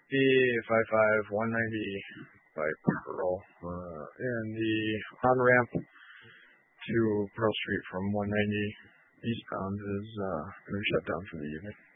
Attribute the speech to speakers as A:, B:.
A: B55 190 by Pearl. And the on-ramp to Pearl Street from 190 eastbound is going to be shut down for the evening.